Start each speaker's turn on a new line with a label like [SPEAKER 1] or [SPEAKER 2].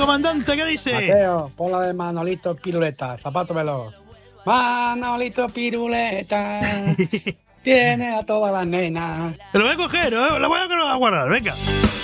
[SPEAKER 1] comandante, ¿qué dice?
[SPEAKER 2] Mateo, pon la de Manolito Piruleta, zapato veloz. Manolito Piruleta, tiene a todas las nenas.
[SPEAKER 1] Me lo voy a coger, ¿eh? Lo voy a guardar, venga.